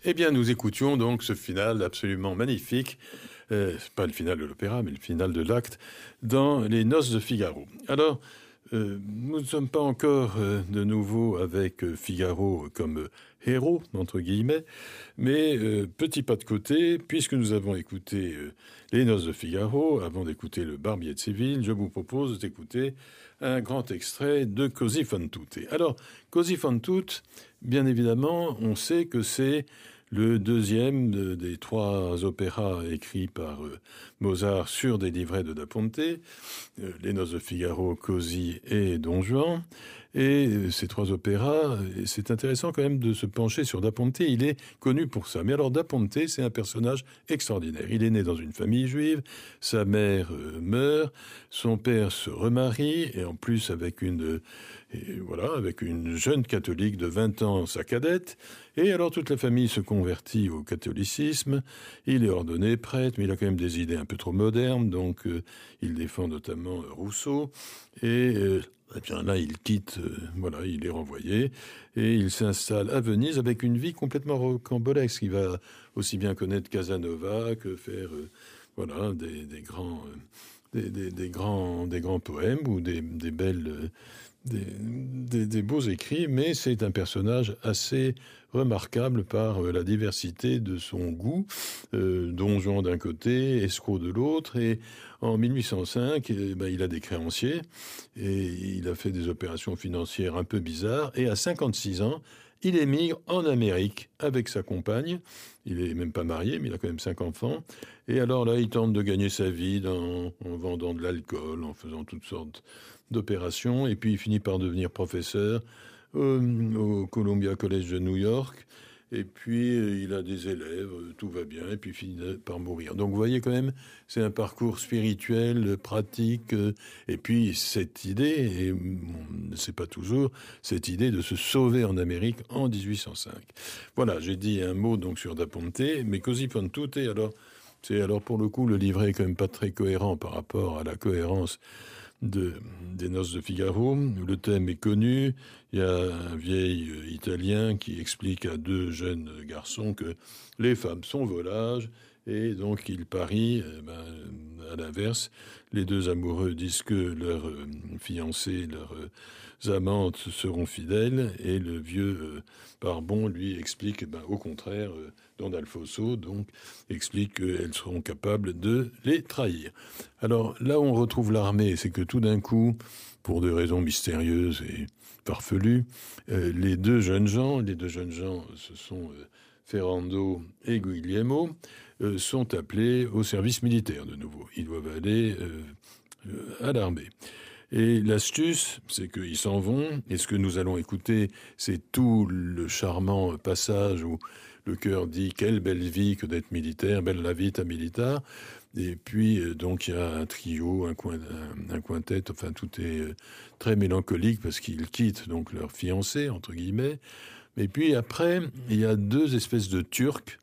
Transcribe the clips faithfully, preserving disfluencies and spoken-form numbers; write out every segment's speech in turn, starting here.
Eh bien, nous écoutions donc ce final absolument magnifique, euh, pas le final de l'opéra, mais le final de l'acte, dans Les Noces de Figaro. Alors, euh, nous ne sommes pas encore euh, de nouveau avec euh, Figaro comme euh, héros, entre guillemets, mais euh, petit pas de côté, puisque nous avons écouté euh, Les Noces de Figaro, avant d'écouter Le Barbier de Séville, je vous propose d'écouter un grand extrait de Così fan tutte. Alors, Così fan tutte, bien évidemment, on sait que c'est le deuxième de, des trois opéras écrits par euh, Mozart sur des livrets de Da Ponte, euh, Les Noces de Figaro, Così et Don Juan. Et euh, ces trois opéras, c'est intéressant quand même de se pencher sur Da Ponte, il est connu pour ça. Mais alors Da Ponte, c'est un personnage extraordinaire. Il est né dans une famille juive, sa mère euh, meurt, son père se remarie, et en plus avec une, euh, et voilà, avec une jeune catholique de vingt ans, sa cadette. Et alors toute la famille se convertit au catholicisme, il est ordonné prêtre, mais il a quand même des idées un peu trop modernes, donc euh, il défend notamment euh, Rousseau, et euh, eh bien là il quitte, euh, voilà, il est renvoyé, et il s'installe à Venise avec une vie complètement rocambolesque. Il va aussi bien connaître Casanova que faire, euh, voilà, des, des grands, euh, des, des, des grands, des grands poèmes ou des, des belles... Euh, Des, des, des beaux écrits, mais c'est un personnage assez remarquable par euh, la diversité de son goût, euh, Don Juan d'un côté, escroc de l'autre, et en mille huit cent cinq, eh ben, il a des créanciers, et il a fait des opérations financières un peu bizarres, et à cinquante-six ans, il émigre en Amérique avec sa compagne. Il est même pas marié, mais il a quand même cinq enfants. Et alors là, il tente de gagner sa vie dans, en vendant de l'alcool, en faisant toutes sortes d'opérations. Et puis, il finit par devenir professeur euh, au Columbia College de New York. Et puis, euh, il a des élèves, euh, tout va bien, et puis il finit par mourir. Donc, vous voyez quand même, c'est un parcours spirituel, euh, pratique, euh, et puis cette idée, et bon, c'est pas toujours, cette idée de se sauver en Amérique en dix-huit cent cinq. Voilà, j'ai dit un mot donc sur Da Ponte, mais Così fan tutte, alors, c'est alors pour le coup, le livret est quand même pas très cohérent par rapport à la cohérence de, des Noces de Figaro. Le thème est connu. Il y a un vieil Italien qui explique à deux jeunes garçons que les femmes sont volages, et donc il parie, eh ben, à l'inverse, les deux amoureux disent que leurs euh, fiancés, leurs euh, amantes seront fidèles, et le vieux euh, Barbon lui explique, eh ben, au contraire, euh, Don Alfonso donc explique qu'elles seront capables de les trahir. Alors là où on retrouve l'armée, c'est que tout d'un coup, pour des raisons mystérieuses et farfelues, euh, les deux jeunes gens, les deux jeunes gens, ce sont euh, Ferrando et Guglielmo, euh, sont appelés au service militaire de nouveau. Ils doivent aller euh, euh, à l'armée. Et l'astuce, c'est qu'ils s'en vont, et ce que nous allons écouter, c'est tout le charmant passage où le chœur dit « Quelle belle vie que d'être militaire, belle la vita militare ». Et puis, euh, donc, il y a un trio, un, coin, un, un quintet, enfin, tout est euh, très mélancolique parce qu'ils quittent donc leur fiancé, entre guillemets. Et puis après, il y a deux espèces de Turcs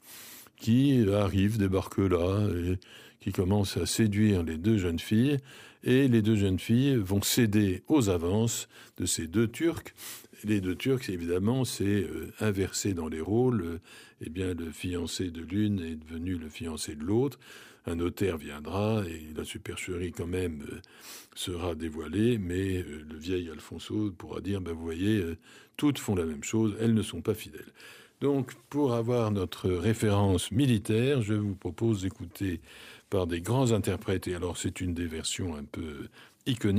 qui arrivent, débarquent là, et qui commencent à séduire les deux jeunes filles, et les deux jeunes filles vont céder aux avances de ces deux Turcs. Les deux Turcs, évidemment, c'est euh, inversé dans les rôles. Euh, eh bien, le fiancé de l'une est devenu le fiancé de l'autre. Un notaire viendra et la supercherie, quand même, euh, sera dévoilée, mais euh, le vieil Alfonso pourra dire, ben, vous voyez, euh, toutes font la même chose, elles ne sont pas fidèles. Donc, pour avoir notre référence militaire, je vous propose d'écouter par des grands interprètes, et alors c'est une des versions un peu iconiques,